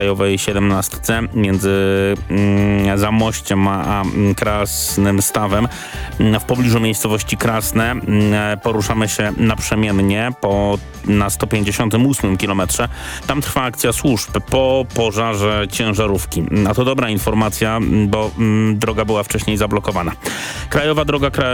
krajowej 17 między Zamościem a Krasnym Stawem w pobliżu miejscowości Krasne. Poruszamy się naprzemiennie na 158 kilometrze. Tam trwa akcja służb po pożarze ciężarówki. A to dobra informacja, bo droga była wcześniej zablokowana. Krajowa droga